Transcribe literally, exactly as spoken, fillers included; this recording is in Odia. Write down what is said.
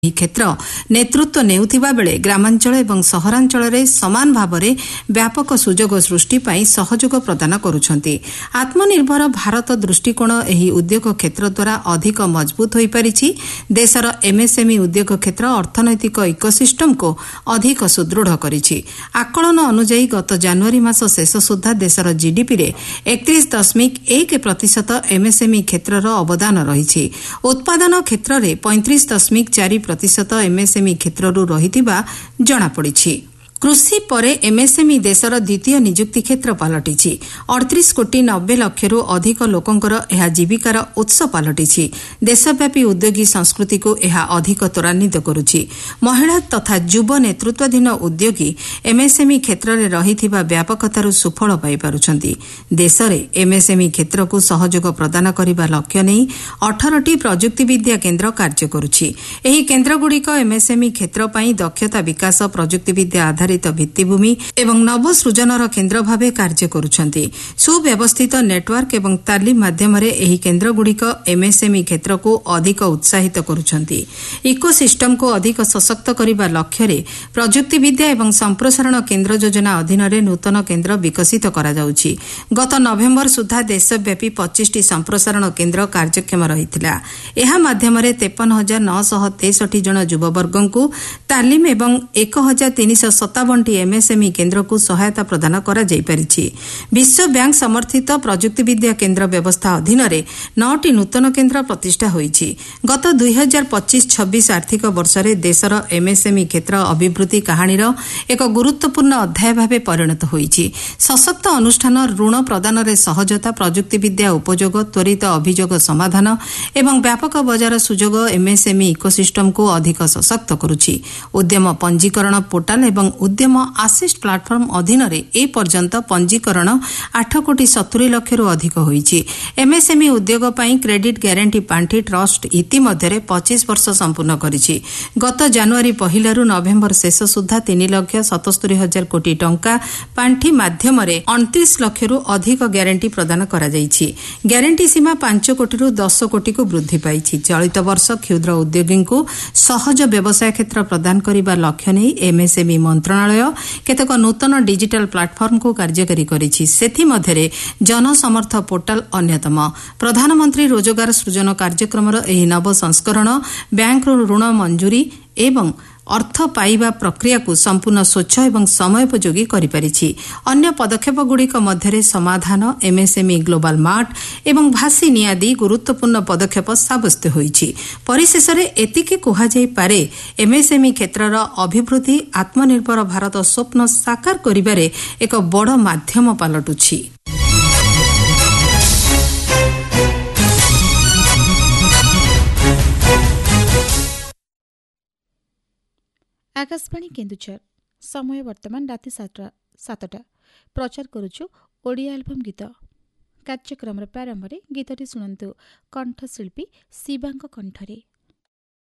ଏହି କ୍ଷେତ୍ର ନେତୃତ୍ୱ ନେଉଥିବା ବେଳେ ଗ୍ରାମାଞ୍ଚଳ ଏବଂ ସହରାଞ୍ଚଳରେ ସମାନ ଭାବରେ ବ୍ୟାପକ ସୁଯୋଗ ସୃଷ୍ଟି ପାଇଁ ସହଯୋଗ ପ୍ରଦାନ କରୁଛନ୍ତି। ଆତ୍ମନିର୍ଭର ଭାରତ ଦୃଷ୍ଟିକୋଣ ଏହି ଉଦ୍ୟୋଗ କ୍ଷେତ୍ର ଦ୍ୱାରା ଅଧିକ ମଜବୁତ ହୋଇପାରିଛି। ଦେଶର ଏମ୍ଏସ୍ଏମ୍ଇ ଉଦ୍ୟୋଗ କ୍ଷେତ୍ର ଅର୍ଥନୈତିକ ଇକୋସିଷ୍ଟମକୁ ଅଧିକ ସୁଦୃଢ଼ କରିଛି। ଆକଳନ ଅନୁଯାୟୀ ଗତ ଜାନୁଆରୀ ମାସ ଶେଷ ସୁଦ୍ଧା ଦେଶର ଜିଡିପିରେ ଏକତିରିଶ ଦଶମିକ ଏକ ପ୍ରତିଶତ ଏମ୍ଏସ୍ଏମ୍ଇ କ୍ଷେତ୍ରର ଅବଦାନ ରହିଛି। ଉତ୍ପାଦନ କ୍ଷେତ୍ରରେ ପଇଁତିରିଶ ଦଶମିକ ଚାରି ପ୍ରତିଶତ ଏମ୍ଏସ୍ଏମ୍ଇ କ୍ଷେତ୍ରରୁ ରହିଥିବା ଜଣାପଡ଼ିଛି। କୃଷି ପରେ ଏମ୍ଏସ୍ଏମ୍ଇ ଦେଶର ଦ୍ୱିତୀୟ ନିଯୁକ୍ତି କ୍ଷେତ୍ର ପାଲଟିଛି। ଅଠତିରିଶ କୋଟି ନବେ ଲକ୍ଷରୁ ଅଧିକ ଲୋକଙ୍କର ଏହା ଜୀବିକାର ଉତ୍ସ ପାଲଟିଛି। ଦେଶବ୍ୟାପୀ ଉଦ୍ୟୋଗୀ ସଂସ୍କୃତିକୁ ଏହା ଅଧିକ ତ୍ୱରାନ୍ୱିତ କରୁଛି। ମହିଳା ତଥା ଯୁବ ନେତୃତ୍ୱାଧୀନ ଉଦ୍ୟୋଗୀ ଏମ୍ଏସ୍ଏମ୍ଇ କ୍ଷେତ୍ରରେ ରହିଥିବା ବ୍ୟାପକତାରୁ ସୁଫଳ ପାଇପାରୁଛନ୍ତି। ଦେଶରେ ଏମ୍ଏସ୍ଏମ୍ଇ କ୍ଷେତ୍ରକୁ ସହଯୋଗ ପ୍ରଦାନ କରିବା ଲକ୍ଷ୍ୟ ନେଇ ଅଠରଟି ପ୍ରଯୁକ୍ତିବିଦ୍ୟା କେନ୍ଦ୍ର କାର୍ଯ୍ୟ କରୁଛି। ଏହି କେନ୍ଦ୍ରଗୁଡ଼ିକ ଏମ୍ଏସ୍ଏମ୍ଇ କ୍ଷେତ୍ର ପାଇଁ ଦକ୍ଷତା ବିକାଶ, ପ୍ରଯୁକ୍ତିବିଦ୍ୟା ଆଧାରିତ ଭିତ୍ତିଭୂମି ଏବଂ ନବସୃଜନର କେନ୍ଦ୍ର ଭାବେ କାର୍ଯ୍ୟ କରୁଛନ୍ତି। ସୁବ୍ୟବସ୍ଥିତ ନେଟୱାର୍କ ଏବଂ ତାଲିମ ମାଧ୍ୟମରେ ଏହି କେନ୍ଦ୍ରଗୁଡ଼ିକ ଏମ୍ଏସ୍ଏମ୍ଇ କ୍ଷେତ୍ରକୁ ଅଧିକ ଉତ୍ସାହିତ କରୁଛନ୍ତି। ଇକୋସିଷ୍ଟମକୁ ଅଧିକ ସଶକ୍ତ କରିବା ଲକ୍ଷ୍ୟରେ ପ୍ରଯୁକ୍ତିବିଦ୍ୟା ଏବଂ ସମ୍ପ୍ରସାରଣ କେନ୍ଦ୍ର ଯୋଜନା ଅଧୀନରେ ନୂତନ କେନ୍ଦ୍ର ବିକଶିତ କରାଯାଉଛି। ଗତ ନଭେମ୍ବର ସୁଦ୍ଧା ଦେଶବ୍ୟାପୀ ପଚିଶଟି ସମ୍ପ୍ରସାରଣ କେନ୍ଦ୍ର କାର୍ଯ୍ୟକ୍ଷମ ରହିଥିଲା। ଏହା ମାଧ୍ୟମରେ ତେପନ ହଜାର ନଅଶହ ତେଷଠି ଜଣ ଯୁବବର୍ଗଙ୍କୁ ତାଲିମ ଏବଂ ଏକ ହଜାର ତିନିଶହ ସତାବନଟି ଏମ୍ଏସ୍ଏମ୍ଇ କେନ୍ଦ୍ରକୁ ସହାୟତା ପ୍ରଦାନ କରାଯାଇପାରିଛି। ବିଶ୍ୱବ୍ୟାଙ୍କ ସମର୍ଥିତ ପ୍ରଯୁକ୍ତିବିଦ୍ୟା କେନ୍ଦ୍ର ବ୍ୟବସ୍ଥା ଅଧୀନରେ ନଅଟି ନୂତନ କେନ୍ଦ୍ର ପ୍ରତିଷ୍ଠା ହୋଇଛି। ଗତ ଦୁଇ ହଜାର ପଚିଶ ଛବିଶ ଆର୍ଥିକ ବର୍ଷରେ ଦେଶର ଏମ୍ଏସ୍ଏମ୍ଇ କ୍ଷେତ୍ର ଅଭିବୃଦ୍ଧି କାହାଣୀର ଏକ ଗୁରୁତ୍ୱପୂର୍ଣ୍ଣ ଅଧ୍ୟାୟ ଭାବେ ପରିଣତ ହୋଇଛି। ସଶକ୍ତ ଅନୁଷ୍ଠାନ, ଋଣ ପ୍ରଦାନରେ ସହଜତା, ପ୍ରଯୁକ୍ତିବିଦ୍ୟା ଉପଯୋଗ, ତ୍ୱରିତ ଅଭିଯୋଗ ସମାଧାନ ଏବଂ ବ୍ୟାପକ ବଜାର ସୁଯୋଗ ଏମ୍ଏସ୍ଏମ୍ଇ ଇକୋସିଷ୍ଟମକୁ ଅଧିକ ସଶକ୍ତ କରୁଛି। ଉଦ୍ୟମ ପଞ୍ଜୀକରଣ ପୋର୍ଟାଲ ଏବଂ ଉଦ୍ୟମ ଆସିଷ୍ଟ ପ୍ଲାଟଫର୍ମ ଅଧୀନରେ ଏ ପର୍ଯ୍ୟନ୍ତ ପଞ୍ଜୀକରଣ ଆଠ କୋଟି ସତୁରୀ ଲକ୍ଷରୁ ଅଧିକ ହୋଇଛି। ଏମ୍ଏସ୍ଏମ୍ଇ ଉଦ୍ୟୋଗ ପାଇଁ କ୍ରେଡିଟ୍ ଗ୍ୟାରେଣ୍ଟି ପାଣ୍ଠି ଟ୍ରଷ୍ଟ ଇତିମଧ୍ୟରେ ପଚିଶ ବର୍ଷ ସମ୍ପୂର୍ଣ୍ଣ କରିଛି। ଗତ ଜାନୁଆରୀ ପହିଲାରୁ ନଭେମ୍ବର ଶେଷ ସୁଦ୍ଧା ତିନି ଲକ୍ଷ ସତସ୍ତରୀ ହଜାର କୋଟି ଟଙ୍କା ପାଣ୍ଠି ମାଧ୍ୟମରେ ଅଣତିରିଶ ଲକ୍ଷରୁ ଅଧିକ ଗ୍ୟାରେଣ୍ଟି ପ୍ରଦାନ କରାଯାଇଛି। ଗ୍ୟାରେଣ୍ଟି ସୀମା ପାଞ୍ଚ କୋଟିରୁ ଦଶ କୋଟିକୁ ବୃଦ୍ଧି ପାଇଛି। ଚଳିତ ବର୍ଷ କ୍ଷୁଦ୍ର ଉଦ୍ୟୋଗୀଙ୍କୁ ସହଜ ବ୍ୟବସାୟ କ୍ଷେତ୍ର ପ୍ରଦାନ କରିବା ଲକ୍ଷ୍ୟ ନେଇ ଏମ୍ଏସ୍ଏମ୍ଇ ମନ୍ତ୍ରଣାଳୟ କେତେକ ନୂତନ ଡିଜିଟାଲ ପ୍ଲାଟଫର୍ମକୁ କାର୍ଯ୍ୟକାରୀ କରିଛି। ସେଥିମଧ୍ୟରେ ଜନସମର୍ଥ ପୋର୍ଟାଲ ଅନ୍ୟତମ। ପ୍ରଧାନମନ୍ତ୍ରୀ ରୋଜଗାର ସୃଜନ କାର୍ଯ୍ୟକ୍ରମର ଏହି ନବ ସଂସ୍କରଣ ବ୍ୟାଙ୍କରୁ ଋଣ ମଞ୍ଜୁରୀ ଏବଂ ଅର୍ଥ ପାଇବା ପ୍ରକ୍ରିୟାକୁ ସମ୍ପୂର୍ଣ୍ଣ ସ୍ୱଚ୍ଛ ଏବଂ ସମୟୋପଯୋଗୀ କରିପାରିଛି। ଅନ୍ୟ ପଦକ୍ଷେପଗୁଡ଼ିକ ମଧ୍ୟରେ ସମାଧାନ, ଏମ୍ଏସ୍ଏମ୍ଇ ଗ୍ଲୋବାଲ ମାର୍ଟ ଏବଂ ଭାସି ନିଆଦି ଗୁରୁତ୍ୱପୂର୍ଣ୍ଣ ପଦକ୍ଷେପ ସାବ୍ୟସ୍ତ ହୋଇଛି। ପରିଶେଷରେ ଏତିକି କୁହାଯାଇପାରେ, ଏମ୍ଏସ୍ଏମ୍ଇ କ୍ଷେତ୍ରର ଅଭିବୃଦ୍ଧି ଆତ୍ମନିର୍ଭର ଭାରତ ସ୍ୱପ୍ନ ସାକାର କରିବାରେ ଏକ ବଡ଼ ମାଧ୍ୟମ ପାଲଟୁଛି। ଆକାଶବାଣୀ କେନ୍ଦୁଝର। ସମୟ ବର୍ତ୍ତମାନ ରାତି ସାତଟା। ପ୍ରଚାର କରୁଛୁ ଓଡ଼ିଆ ଆଲବମ୍ ଗୀତ। କାର୍ଯ୍ୟକ୍ରମର ପ୍ରାରମ୍ଭରେ ଗୀତଟି ଶୁଣନ୍ତୁ କଣ୍ଠଶିଳ୍ପୀ ଶିବାଙ୍କ କଣ୍ଠରେ।